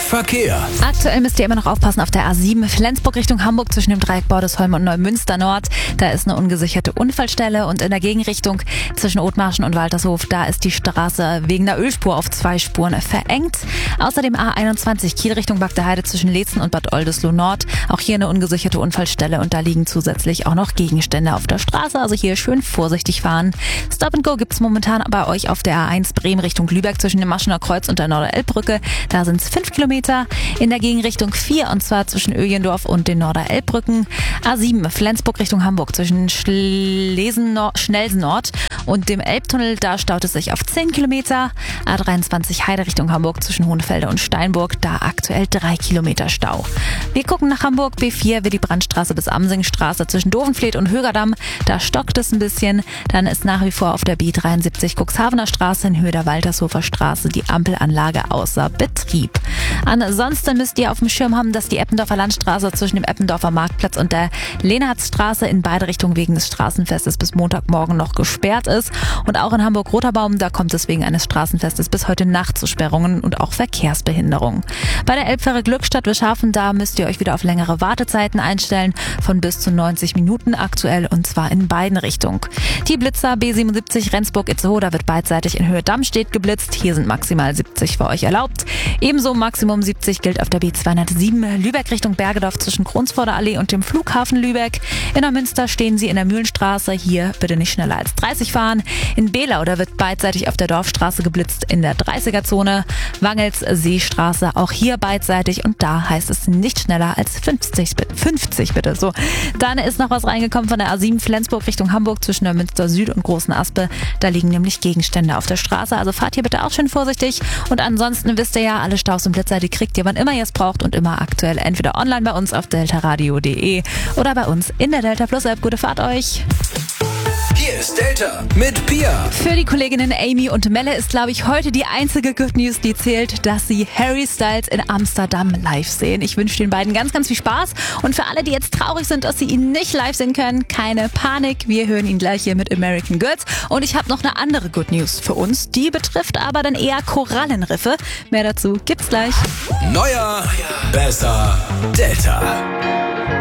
Verkehr. Aktuell müsst ihr immer noch aufpassen auf der A7 Flensburg Richtung Hamburg zwischen dem Dreieck Bordesholm und Neumünster Nord. Da ist eine ungesicherte Unfallstelle und in der Gegenrichtung zwischen Othmarschen und Waltershof, da ist die Straße wegen der Ölspur auf 2 Spuren verengt. Außerdem A21 Kiel Richtung Bagdeheide zwischen Leetzen und Bad Oldesloe Nord. Auch hier eine ungesicherte Unfallstelle und da liegen zusätzlich auch noch Gegenstände auf der Straße. Also hier schön vorsichtig fahren. Stop and Go gibt's momentan bei euch auf der A1 Bremen Richtung Lübeck zwischen dem Maschener Kreuz und der Norderelbbrücke. Da sind es 5 Kilometer. In der Gegenrichtung 4 und zwar zwischen Öjendorf und den Norderelbbrücken. A7 Flensburg Richtung Hamburg zwischen Schnelsen Nord und dem Elbtunnel. Da staut es sich auf 10 Kilometer. A23 Heide Richtung Hamburg zwischen Hohenfelde und Steinburg. Da aktuell 3 Kilometer Stau. Wir gucken nach Hamburg. B4 wie die Brandstraße bis Amsingstraße zwischen Dovenfleet und Högerdamm. Da stockt es ein bisschen. Dann ist nach wie vor auf der B73 Cuxhavener Straße in Höhe der Waltershofer Straße die Ampelanlage außer Betrieb. Ansonsten müsst ihr auf dem Schirm haben, dass die Eppendorfer Landstraße zwischen dem Eppendorfer Marktplatz und der Lenhardsstraße in beide Richtungen wegen des Straßenfestes bis Montagmorgen noch gesperrt ist. Und auch in Hamburg-Roterbaum, da kommt es wegen eines Straßenfestes bis heute Nacht zu Sperrungen und auch Verkehrsbehinderungen. Bei der Elbfähre Glückstadt Wischhafen, da müsst ihr euch wieder auf längere Wartezeiten einstellen, von bis zu 90 Minuten aktuell und zwar in beiden Richtungen. Die Blitzer B77 Rendsburg-Itzehoe, da wird beidseitig in Höhe Dammstedt geblitzt. Hier sind maximal 70 für euch erlaubt. Ebenso Maximum 70 gilt auf der B207 Lübeck Richtung Bergedorf zwischen Kronsvorder Allee und dem Flughafen Lübeck. In Neumünster stehen sie in der Mühlenstraße. Hier bitte nicht schneller als 30 fahren. In Belau, da wird beidseitig auf der Dorfstraße geblitzt in der 30er-Zone. Wangels Seestraße, auch hier beidseitig und da heißt es nicht schneller als 50 bitte. So, dann ist noch was reingekommen von der A7 Flensburg Richtung Hamburg zwischen Neumünster Süd und Großen Aspe. Da liegen nämlich Gegenstände auf der Straße, also fahrt hier bitte auch schön vorsichtig. Und ansonsten wisst ihr ja, alle Staus und Blitzer, die kriegt ihr, wann immer ihr es braucht und immer aktuell entweder online bei uns auf deltaradio.de oder bei uns in der Delta Plus App. Gute Fahrt euch! Hier ist Delta mit Pia. Für die Kolleginnen Amy und Melle ist, glaube ich, heute die einzige Good News, die zählt, dass sie Harry Styles in Amsterdam live sehen. Ich wünsche den beiden ganz, ganz viel Spaß. Und für alle, die jetzt traurig sind, dass sie ihn nicht live sehen können, keine Panik. Wir hören ihn gleich hier mit American Girls. Und ich habe noch eine andere Good News für uns. Die betrifft aber dann eher Korallenriffe. Mehr dazu gibt's gleich. Neuer, besser, Delta.